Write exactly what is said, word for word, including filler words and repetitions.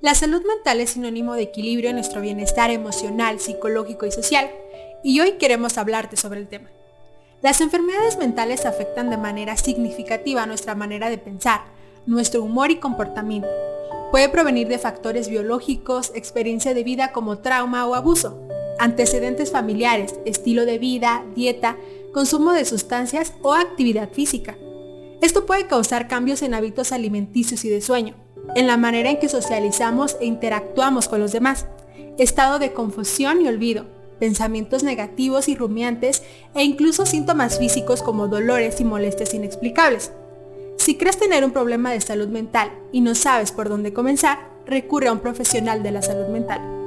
La salud mental es sinónimo de equilibrio en nuestro bienestar emocional, psicológico y social, y hoy queremos hablarte sobre el tema. Las enfermedades mentales afectan de manera significativa nuestra manera de pensar, nuestro humor y comportamiento. Puede provenir de factores biológicos, experiencia de vida como trauma o abuso, antecedentes familiares, estilo de vida, dieta, consumo de sustancias o actividad física. Esto puede causar cambios en hábitos alimenticios y de sueño, en la manera en que socializamos e interactuamos con los demás, estado de confusión y olvido, pensamientos negativos y rumiantes e incluso síntomas físicos como dolores y molestias inexplicables. Si crees tener un problema de salud mental y no sabes por dónde comenzar, recurre a un profesional de la salud mental.